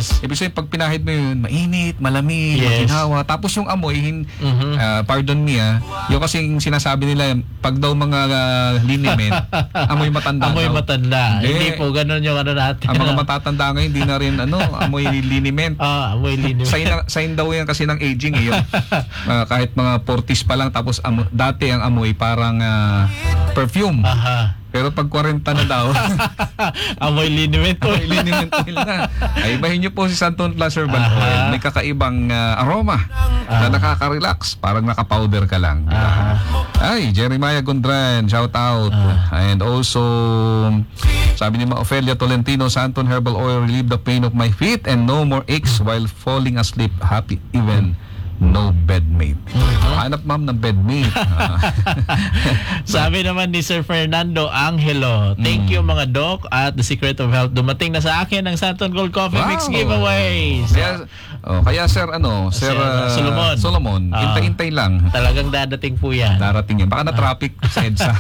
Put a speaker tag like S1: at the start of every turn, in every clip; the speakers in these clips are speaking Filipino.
S1: Yes.
S2: Ibig sabihin, pag pinahid mo yun, mainit, malamig,
S1: Yes.
S2: maginhawa. Tapos yung amoy, pardon me yung kasing sinasabi nila, pag daw mga liniment, amoy matanda.
S1: Amoy matanda. Hindi po ganun yung ano natin.
S2: Ang mga matatanda ngayon, hindi na rin amoy liniment.
S1: Amoy liniment.
S2: Sign daw yan kasi ng aging eh. Kahit mga 40s pa lang, tapos dati ang amoy parang perfume.
S1: Aha.
S2: Pero pag 40 na daw,
S1: amoy liniment po.
S2: amoy liniment oil na. Ay, ibahin nyo po si Santon Plus Herbal Oil. May kakaibang aroma na nakaka-relax. Parang naka-powder ka lang. Ay, Jeremiah Gondran, shout out. And also, sabi ni Ofelia Tolentino, Santon Herbal Oil relieve the pain of my feet and no more aches while falling asleep. Happy even no bedmate. Hanap ma'am ng bedmate.
S1: Sabi naman ni Sir Fernando Angelo, thank you mga doc at The Secret of Health. Dumating na sa akin ang Santon Gold Coffee Mix giveaways.
S2: Kaya Sir Sir Solomon, hintay-hintay lang.
S1: Talagang dadating po yan.
S2: Darating yan. Baka na-traffic sa EDSA.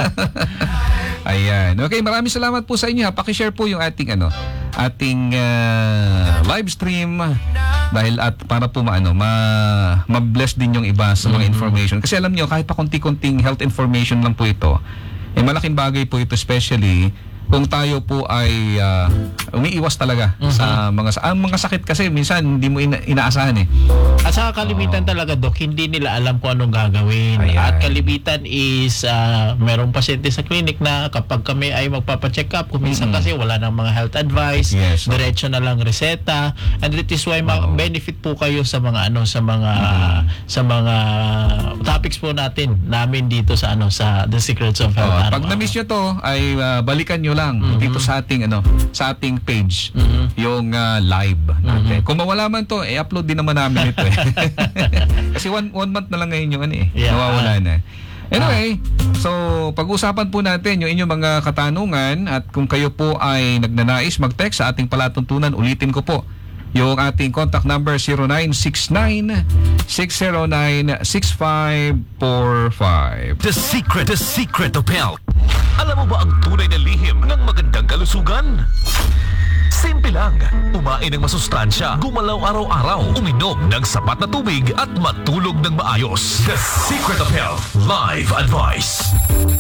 S2: Ayan. Okay, maraming salamat po sa inyo. Paki-share po yung ating live stream dahil at para po ma-bless din yung iba sa mga information. Kasi alam nyo, kahit pa konti-konting health information lang po ito, malaking bagay po ito, especially kung tayo po ay umiiwas talaga sa mga sakit kasi minsan hindi mo inaasahan eh.
S1: At saka kalimitan talaga, Dok, hindi nila alam kung anong gagawin.
S2: Ayan.
S1: At kalimitan is merong pasyente sa clinic na kapag kami ay magpapacheck up, kung minsan kasi wala nang mga health advice,
S2: Yes,
S1: diretso na lang reseta. And that is why benefit po kayo sa mga sa mga topics po namin dito sa sa The Secrets of Health.
S2: Pag na-miss nyo to ay balikan nyo lang dito sa ating page yung live natin. Kung mawala man to, upload din naman namin ito eh. Kasi one month na lang ngayon yung nawawala na. Anyway, so pag-usapan po natin yung inyong mga katanungan at kung kayo po ay nagnanais mag-text sa ating palatuntunan, ulitin ko po yung ating contact number 0969-609-6545.
S3: The Secret of Health. Alam mo ba ang tunay na lihim ng magandang kalusugan? Simple lang. Kumain ng masustansya, gumalaw araw-araw, uminom ng sapat na tubig at matulog ng maayos. The Secret of Health Live Advice.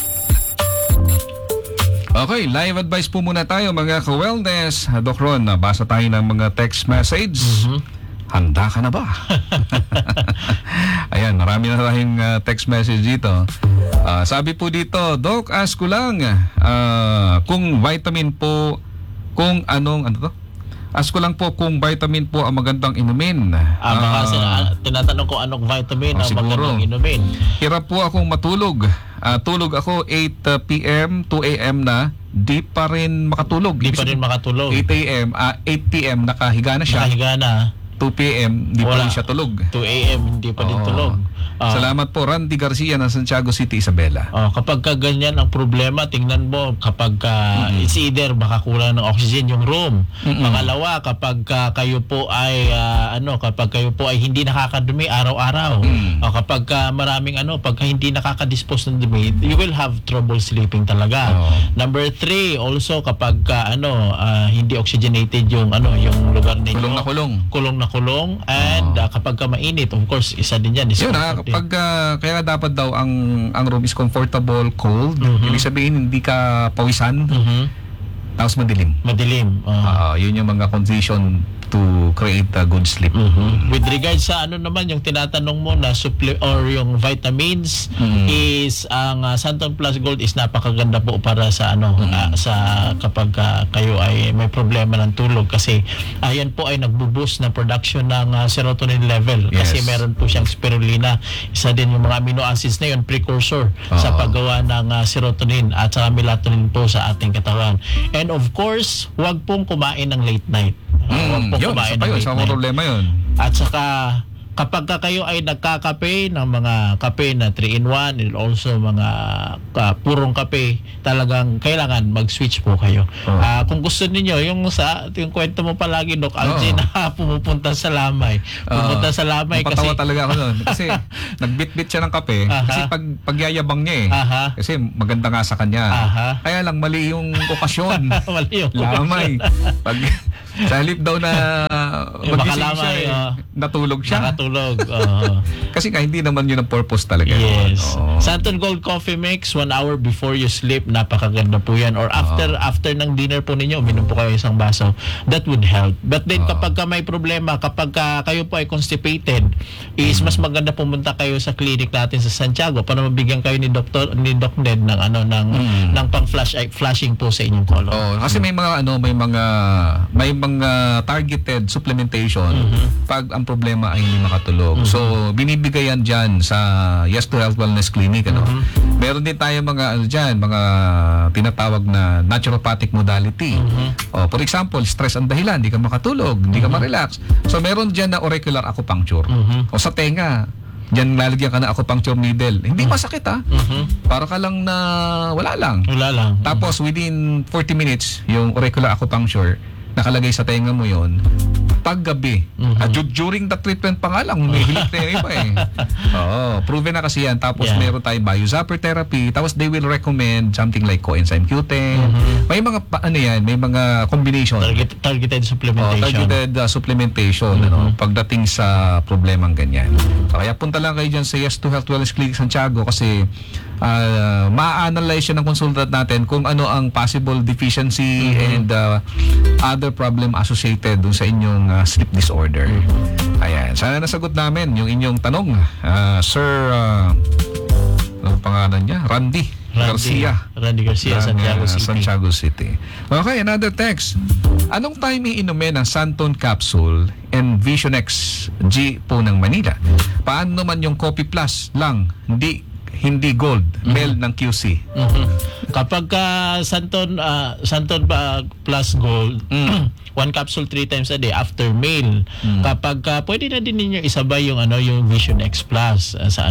S2: Okay, live advice po muna tayo mga ka-wellness. Doc Ron, basa tayo ng mga text message. Handa ka na ba? Ayan, marami na tayong text message dito. Sabi po dito, Doc, ask ko lang kung vitamin po, kung ask ko lang po kung vitamin po ang magandang inumin.
S1: Baka tinatanong ko anong vitamin ang magandang inumin.
S2: Hirap po akong matulog. Tulog ako 8 p.m. 2 a.m. na, di pa rin makatulog.
S1: 8
S2: a.m. 8 p.m. nakahiga na siya. 2 p.m. di pa rin siya tulog.
S1: 2 a.m. hindi pa din tulog.
S2: Salamat po, Randy Garcia ng Santiago City, Isabela.
S1: Kapag ganyan ang problema, tingnan mo kapag it's either baka kulang ng oxygen yung room. Pangalawa, kapag kayo po ay hindi nakakadumi araw-araw. Kapag maraming pagka hindi nakakadispose ng dumi, you will have trouble sleeping talaga. Number 3, also kapag hindi oxygenated yung lugar ninyo. Kulong na kulong. And kapag mainit, of course, isa din yan.
S2: Kaya dapat daw ang room is comfortable, cold. Ibig sabihin hindi ka pawisan. Tapos madilim. Yun yung mga condition to create a good sleep.
S1: With regards sa naman yung tinatanong mo na or yung vitamins is ang Santon Plus Gold is napakaganda po para sa sa kapag kayo ay may problema ng tulog kasi ayan po ay nagbo-boost ng production ng serotonin level kasi meron po siyang spirulina, isa din yung mga amino acids na yun precursor sa paggawa ng serotonin at sa melatonin po sa ating katawan. And of course, huwag pong kumain ng late night.
S2: Sa problema yun.
S1: At saka kapag kayo ay nagkakape ng mga kape na 3-in-1 and also mga purong kape, talagang kailangan mag-switch po kayo. Kung gusto niyo yung kwento mo palagi, Doc Algie, na pumunta sa lamay.
S2: Napatawa talaga ako noon. Kasi nagbitbit siya ng kape. Kasi pagyayabang niya kasi maganda nga sa kanya. Kaya lang mali yung okasyon.
S1: Mali yung
S2: lamay. Sa halip daw na magising siya
S1: makalamay,
S2: natulog siya.
S1: Nakatulog.
S2: Kasi nga, hindi naman yun ang purpose talaga.
S1: Yes.
S2: Oo.
S1: Santon Gold Coffee Mix, 1 hour before you sleep, napakaganda po yan. Or after ng dinner po ninyo, uminom po kayo isang baso. That would help. But then kapag ka may problema, kapag ka kayo po ay constipated, is mas maganda pumunta kayo sa clinic natin sa Santiago para mabigyan kayo ni Doc Ned ng ng pang-flashing po sa inyong colon.
S2: Kasi may mga targeted supplementation pag ang problema ay hindi makatulog. So binibigay yan diyan sa Yes to Health Wellness Clinic, Meron din tayo mga mga tinatawag na naturopathic modality. For example, stress ang dahilan, hindi ka makatulog, hindi ka ma-relax. So meron diyan na auricular acupuncture. O sa tenga, diyan lalagyan ka na acupuncture needle. Hindi masakit Para ka lang na wala lang. Tapos within 40 minutes, yung auricular acupuncture, nakalagay sa tenga mo yon paggabi. At during the treatment pa nga lang, may hilit na iba proven na kasi yan. Tapos meron tayong biozapper therapy. Tapos they will recommend something like coenzyme Q10. May mga, may mga combination.
S1: Targeted supplementation.
S2: Targeted supplementation, pagdating sa problemang ganyan. Kaya punta lang kayo dyan sa Yes to Health Wellness Clinic Santiago kasi ma-analyze siya ng consultant natin kung ano ang possible deficiency and other problem associated dun sa inyong sleep disorder. Ayan. Sana nasagot namin yung inyong tanong. Sir, anong pangalan niya? Randy Garcia, Santiago City. Okay, another text. Anong time iinumin ang Santon Capsule and Vision X G po ng Manila? Paano naman yung Coffee Plus lang? Hindi gold, mel ng QC.
S1: Kapag Santon Plus Gold, 1 capsule 3 times a day after meal. Kapag pwede na din ninyo isabay yung yung Vision X Plus sa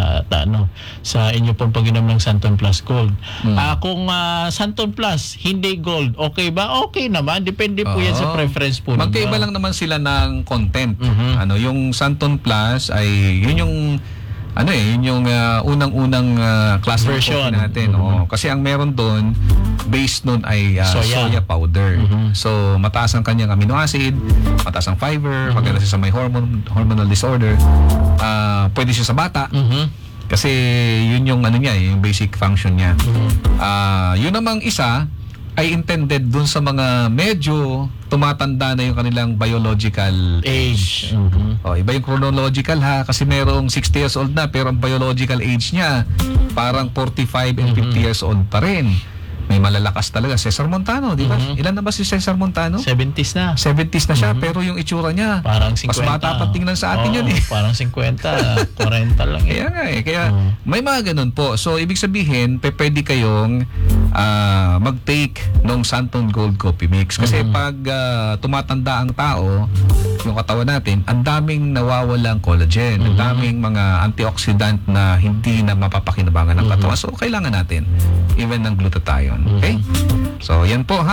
S1: inyo pong pag-inom ng Santon Plus Gold. Kung Santon Plus hindi gold, okay ba? Okay naman, depende po yan sa preference po ninyo.
S2: Magkaiba lang naman sila ng content. Yung Santon Plus ay yun yung yun yung unang-unang class
S1: version
S2: natin. Kasi ang meron doon, base nun ay soya powder. So, mataas ang kanyang amino acid, mataas ang fiber, maganda siya sa may hormonal disorder. Pwede siya sa bata. Kasi yun yung yung basic function niya. Yun namang isa ay intended dun sa mga medyo tumatanda na yung kanilang biological age. Iba yung chronological kasi merong 60 years old na pero ang biological age niya parang 45 and 50 years old pa rin. May malalakas talaga. Cesar Montano, di ba? Ilan na ba si Cesar Montano?
S1: 70s na.
S2: 70s na siya, pero yung itsura niya,
S1: parang 50.
S2: Mas bata pa tingnan sa atin yun
S1: Parang 50, 40 lang
S2: Kaya nga Kaya may mga ganun po. So, ibig sabihin, pwede kayong mag-take ng Santon Gold Coffee Mix. Kasi pag tumatanda ang tao, yung katawan natin, ang daming nawawalang collagen, ang daming mga antioxidant na hindi na mapapakinabangan ng katawan. So, kailangan natin. Even ng glutathione. Okay? So, yan po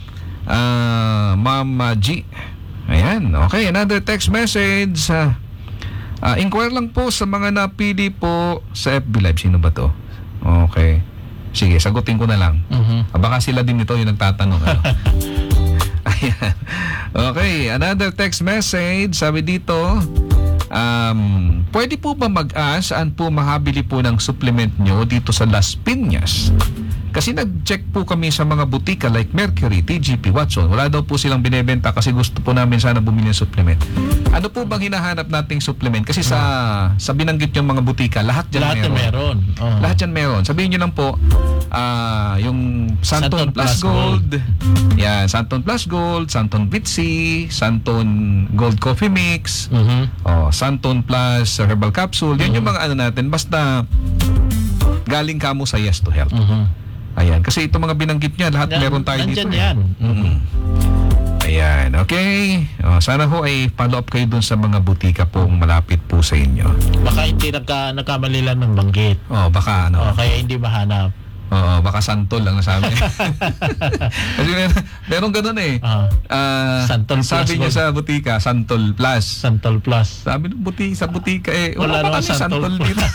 S2: Mama G. Ayan. Okay, another text message. Inquire lang po sa mga napili po sa FB Live. Sino ba to? Okay. Sige, sagutin ko na lang. Baka sila din ito yung nagtatanong. Ayan. Okay, another text message. Sabi dito, pwede po ba mag-ask saan po mahabili po ng supplement nyo dito sa Las Piñas? Kasi nag-check po kami sa mga butika like Mercury, TGP, Watson. Wala daw po silang binebenta kasi gusto po namin sana bumili ng supplement. Ano po bang hinahanap nating supplement? Kasi sa binanggit yung mga butika, lahat dyan meron. Lahat dyan meron. Sabihin nyo lang po, yung Santon Plus Gold, yan, Santon Plus Gold, Santon Vitsi, Santon Gold Coffee Mix, Santon Plus Herbal Capsule. Yan yung mga natin. Basta galing ka mo sa Yes to Health. Ayan, kasi itong mga binanggit niya, lahat meron tayo dito.
S1: Nandyan yan.
S2: Ayan, okay. Sana ho ay follow up kayo dun sa mga butika pong malapit po sa inyo.
S1: Baka hindi nagkamali lang ng banggit.
S2: Baka
S1: kaya hindi mahanap.
S2: Baka santol lang nasabi. Kasi meron ganun
S1: Santol Plus.
S2: Sabi niya sa butika, Santol Plus.
S1: Santol Plus.
S2: Sabi ng sa butika
S1: wala
S2: pa kami Santol dito.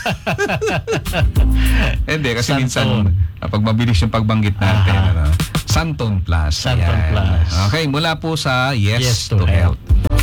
S2: Hindi, kasi minsan pag mabilis yung pagbanggit natin. Santon Plus.
S1: Santon Plus.
S2: Okay, mula po sa Yes to Health.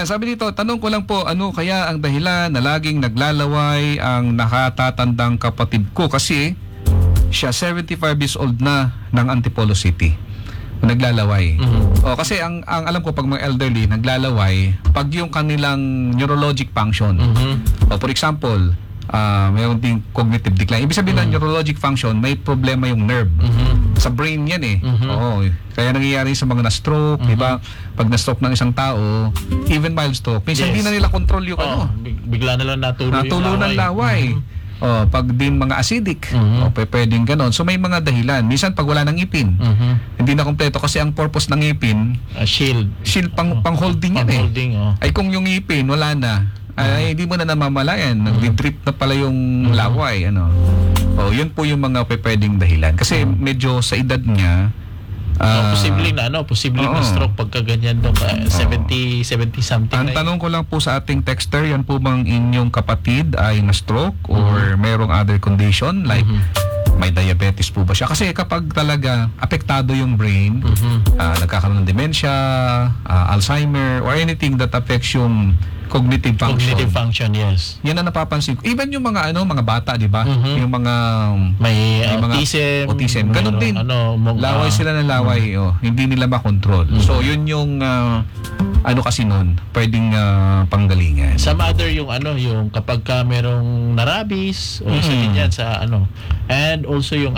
S2: Ayan, sabi dito, tanong ko lang po, ano kaya ang dahilan na laging naglalaway ang nakatatandang kapatid ko? Kasi siya 75 years old na ng Antipolo City. Naglalaway. O, kasi ang alam ko pag mga elderly, naglalaway pag yung kanilang neurologic function. O, for example, mayroon ding cognitive decline. Ibig sabihin ng neurologic function, may problema yung nerve. Sa brain yan eh. Oo. Kaya nangyayari sa mga na-stroke, di ba? Pag na-stroke ng isang tao, even mild stroke, minsan hindi na nila control yung
S1: bigla na lang natulo yung
S2: ng laway. Pag din mga acidic, pwedeng ganon. So may mga dahilan. Minsan pag wala ng ngipin, hindi na kompleto kasi ang purpose ng ngipin,
S1: shield
S2: pang-holding yan Ay kung yung ngipin, wala na. Ay, hindi mo na namamalayan. Nag-drip na pala yung laway. Yun po yung mga pwedeng dahilan. Kasi medyo sa edad niya,
S1: posibleng na stroke pagka ganyan daw 70 something.
S2: Ang tanong ko lang po sa ating texter, yan po bang inyong kapatid ay na-stroke or merong other condition like may diabetes po ba siya? Kasi kapag talaga apektado yung brain, nagkakaroon ng dementia, Alzheimer, or anything that affects yung cognitive function,
S1: yes.
S2: Yan ang napapansin ko. Even yung mga mga bata, di ba? Yung mga
S1: may autism.
S2: Ganun din. Laway sila ng laway, hindi nila makontrol. So yun yung kasi nun, pwedeng panggalingan.
S1: Some other yung kapag ka merong narabis o isa din yan sa and also yung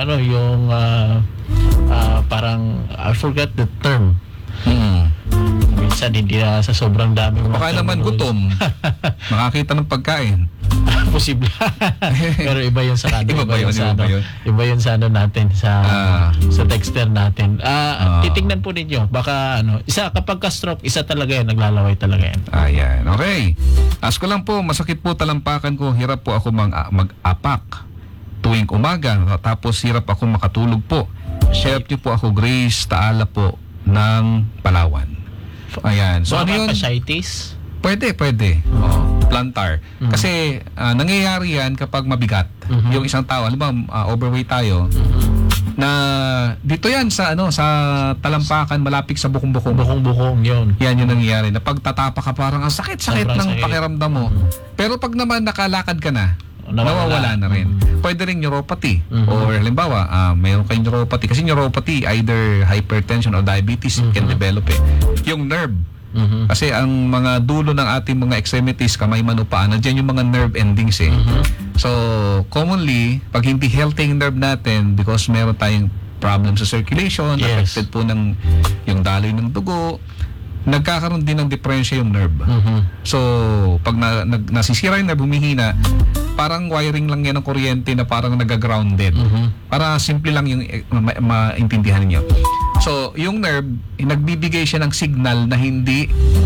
S1: parang I forgot the term. Minsan hindi na sa sobrang dami.
S2: Baka naman gutom. Makakita ng pagkain.
S1: Posible. Pero iba yun sa
S2: Iba
S1: yun sa natin sa texter natin. Titingnan po ninyo. Baka kapag ka-stroke, isa talaga yan, naglalaway talaga yan.
S2: Ayan. Okay. Ask ko lang po, masakit po talampakan ko. Hirap po ako mag-apak tuwing umaga. Tapos hirap ako makatulog po. Share niyo po ako, Grace Taala po ng Palawan. Ayan. So ano yun?
S1: Fasciitis?
S2: Pwede. Plantar. Kasi nangyayari yan kapag mabigat. Yung isang tao, overweight tayo, na dito yan sa talampakan, malapit sa bukong-bukong.
S1: Bukong-bukong yun.
S2: Yan yung nangyayari. Na pagtatapa ka parang ang sakit-sakit ng pakiramdam mo. Pero pag naman nakalakad ka na, nawawala na rin. Pwede rin neuropathy. Or halimbawa, mayroon kayong neuropathy. Kasi neuropathy, either hypertension or diabetes, can develop yung nerve. Kasi ang mga dulo ng ating mga extremities, kamay, manupaan, nandiyan yung mga nerve endings So, commonly, pag hindi healthy yung nerve natin, because meron tayong problem sa circulation, affected po ng yung daloy ng dugo, nagkakaroon din ng diferensya yung nerve. So, pag nasisira yung nerve, humihina, parang wiring lang yan ng kuryente na parang nag-grounded. Para simple lang yung maintindihan niyo. So, yung nerve, nagbibigay siya ng signal na hindi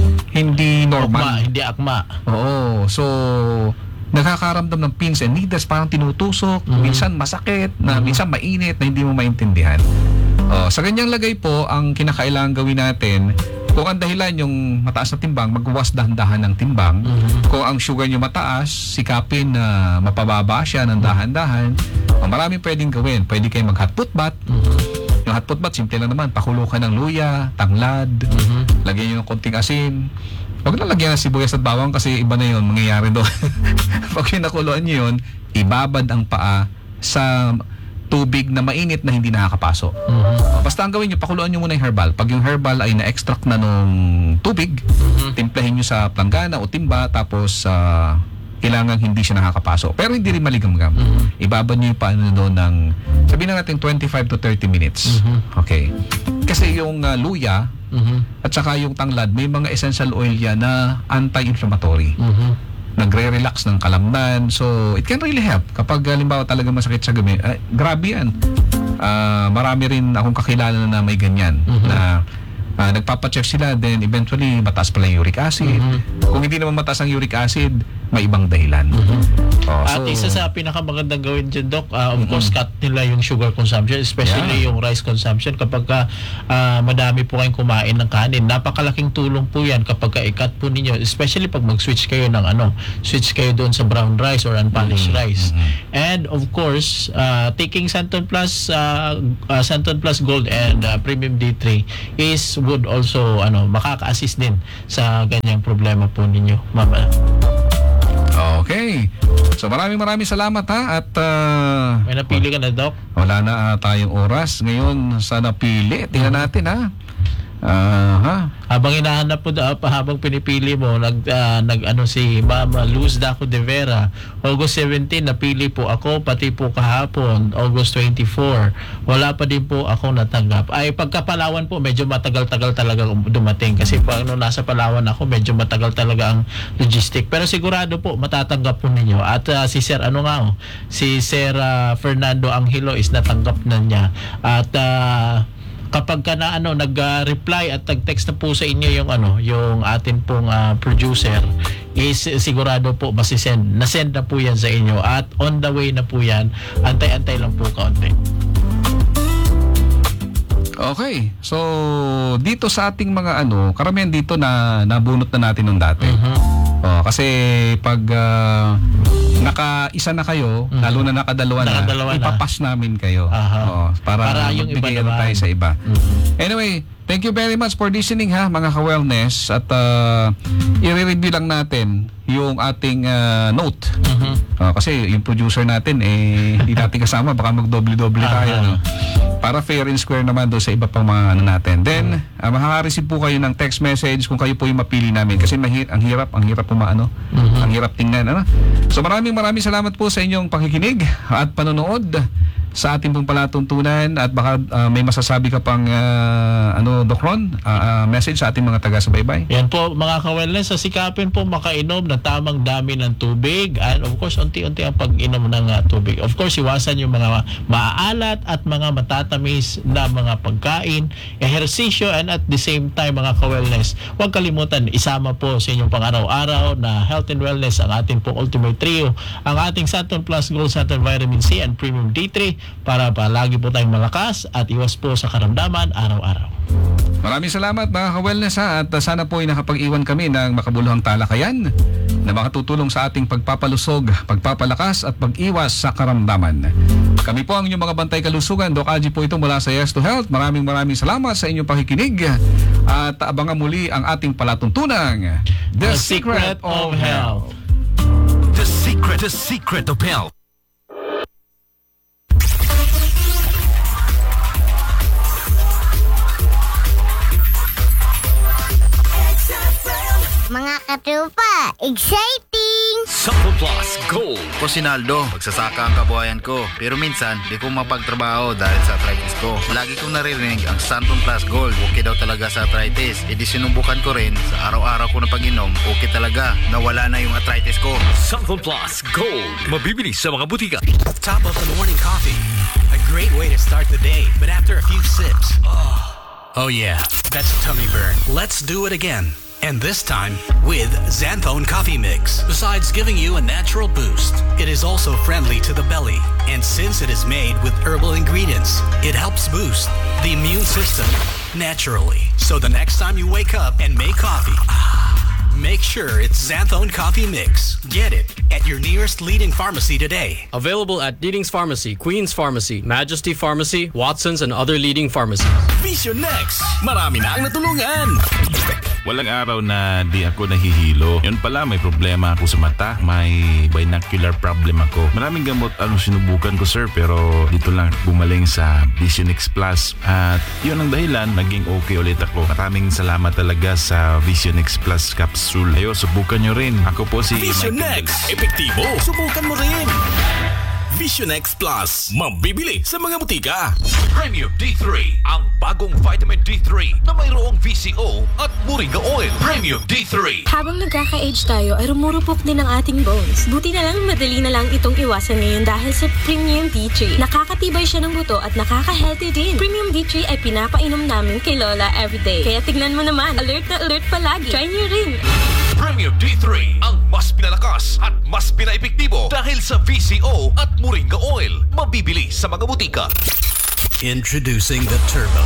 S2: normal.
S1: Hindi akma.
S2: Oo. So, nakakaramdam ng pins and needles, parang tinutusok, minsan masakit, minsan mainit, na hindi mo maintindihan. Sa ganyang lagay po, ang kinakailangan gawin natin, kung ang dahilan yung mataas na timbang, magwawas dahan-dahan ng timbang. Kung ang sugar nyo mataas, sikapin na mapababa siya ng dahan-dahan. Maraming pwedeng gawin. Pwede kayo mag-hot foot bath. Yung hot foot bath, simple lang naman. Pakulo ka ng luya, tanglad, lagyan nyo ng konting asin. Huwag na lagyan ng sibuyas at bawang kasi iba na yun, mangyayari doon. Pag pinakuluan nyo yun, ibabad ang paa sa tubig na mainit na hindi nakakapasok. Basta ang gawin nyo, pakuluan nyo muna yung herbal. Pag yung herbal ay na-extract na nung tubig, timplahin nyo sa planggana o timba, tapos kailangan hindi siya nakakapasok. Pero hindi rin maligam-gam. Ibabad nyo yung paano doon ng, sabihin na natin 25 to 30 minutes. Okay. Kasi yung luya at saka yung tanglad, may mga essential oil yan na anti-inflammatory. Nagre-relax ng kalamnan. So, it can really help. Kapag halimbawa talaga masakit sa gabi, grabe yan. Marami rin akong kakilala na may ganyan. Na nagpapacheck sila, then eventually mataas pala yung uric acid. Kung hindi naman mataas ang uric acid, may ibang dahilan.
S1: At isa sa pinakamagandang gawin dyan, Doc, of course, cut nila yung sugar consumption, especially yung rice consumption. Kapag madami po kayong kumain ng kanin, napakalaking tulong po yan kapag i-cut po ninyo, especially pag mag-switch kayo ng switch kayo doon sa brown rice or unpolished rice. And of course, taking Santon Plus Gold and Premium D3 would also makaka-assist din sa ganyang problema po ninyo, Mama.
S2: Okay. So maraming salamat ha. At
S1: may napili ka na, Doc?
S2: wala na tayong oras ngayon sa napili. Tingnan natin ha.
S1: Habang hinahanap po habang pinipili mo, si Mama Luz Daco de Vera, August 17 napili po ako, pati po kahapon August 24 wala pa din po ako natanggap. Ay pagka Palawan po medyo matagal-tagal talaga dumating kasi pag nasa Palawan ako medyo matagal talaga ang logistic, pero sigurado po matatanggap po ninyo. At si Sir si Sir Fernando Angelo is natanggap na niya. At kapag ka na nag-reply at nag-text na po sa inyo yung atin pong producer, is sigurado po nasend na po yan sa inyo at on the way na po yan. Antay-antay lang po kaunti.
S2: Okay. So dito sa ating mga karamihan dito na nabunot na natin nung dati. Kasi pag naka-isa na kayo, lalo na nakadalawa na, ipapas namin kayo. Para yung magbigay tayo sa iba. Anyway, thank you very much for listening mga ka-wellness. At i-review lang natin yung ating note. Kasi yung producer natin hindi natin kasama, baka mag-doble-doble tayo. Para fair and square naman doon sa iba pang mga natin. Then makaka-receive po kayo ng text message kung kayo po yung mapili namin, kasi ang hirap ang hirap tingnan. So maraming salamat po sa inyong pakikinig at panonood sa ating pong palatuntunan. At baka may masasabi ka pang Doc Ron, message sa ating mga taga-subaybay.
S1: Yan po mga ka-wellness, sikapin po makainom ng tamang dami ng tubig, and of course unti-unti ang pag-inom ng tubig. Of course iwasan yung mga maaalat at mga matatamis na mga pagkain, ehersisyo, and at the same time mga ka-wellness, huwag kalimutan isama po sa inyong pang-araw-araw na health and wellness ang ating pong ultimate trio, ang ating Santon Plus Gold, Santon Vitamin C, and Premium D3 para palagi po tayong malakas at iwas po sa karamdaman araw-araw.
S2: Maraming salamat mga ka-wellness at sana po ay nakapag-iwan kami ng makabuluhang talakayan na makatutulong sa ating pagpapalusog, pagpapalakas at pag-iwas sa karamdaman. Kami po ang inyong mga bantay kalusugan. Doc Aji po ito mula sa Yes to Health. Maraming salamat sa inyong pakikinig at abangan muli ang ating palatuntunang
S1: The Secret of Health.
S3: The Secret of Health.
S4: Mga katrupa, exciting!
S3: Santon Plus Gold.
S5: Ako si Naldo, magsasaka ang kabuhayan ko. Pero minsan, di ko mapagtrabaho dahil sa arthritis ko. Lagi kong naririnig ang Santon Plus Gold. Okay daw talaga sa arthritis. E di sinubukan ko rin, sa araw-araw ko na pag-inom, okay talaga. Nawala na yung arthritis ko.
S3: Santon Plus Gold. Mabibili sa mga butika.
S6: Top of the morning coffee. A great way to start the day. But after a few sips, oh yeah, that's a tummy burn. Let's do it again. And this time with Xanthone Coffee Mix. Besides giving you a natural boost, it is also friendly to the belly. And since it is made with herbal ingredients, it helps boost the immune system naturally. So the next time you wake up and make coffee, make sure it's Xanthone Coffee Mix. Get it at your nearest leading pharmacy today.
S7: Available at Leading's Pharmacy, Queen's Pharmacy, Majesty Pharmacy, Watson's, and other leading pharmacies.
S6: Vision Next! Marami na ang natulungan!
S8: Walang araw na di ako nahihilo. Yun pala, may problema ako sa mata. May binocular problem ako. Maraming gamot ang sinubukan ko, sir, pero dito lang bumaling sa Vision X Plus. At yun ang dahilan, naging okay ulit ako. Maraming salamat talaga sa Vision X Plus capsule. Ayo, subukan nyo rin. Ako po si
S6: Vision
S8: Michael
S6: Next! Epektibo! Subukan mo rin! Vision X Plus, mabibili sa mga butika.
S3: Premium D3, ang bagong vitamin D3 na mayroong VCO at Moringa Oil. Premium D3.
S9: Habang nagkaka-age tayo ay rumurupok din ang ating bones. Buti na lang madali na lang itong iwasan ngayon dahil sa Premium D3. Nakakatibay siya ng buto at nakaka-healthy din. Premium D3 ay pinapainom namin kay Lola everyday. Kaya tignan mo naman, alert na alert palagi. Try niyo rin.
S3: Premium D3, ang mas pinalakas at mas pinaepektibo dahil sa VCO at Moringa Oil. Mabibili sa mga butika.
S6: Introducing the Turbo.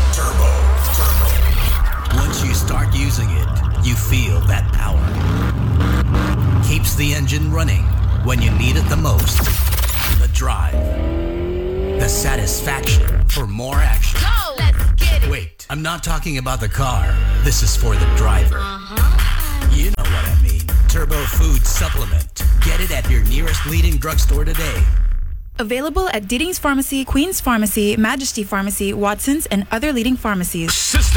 S6: Once you start using it, you feel that power. Keeps the engine running when you need it the most. The drive. The satisfaction for more action.
S10: Go! Let's get it!
S6: Wait, I'm not talking about the car. This is for the driver. You know what I mean. Turbo Food Supplement. Get it at your nearest leading drugstore today.
S11: Available at Diddings Pharmacy, Queen's Pharmacy, Majesty Pharmacy, Watson's, and other leading pharmacies.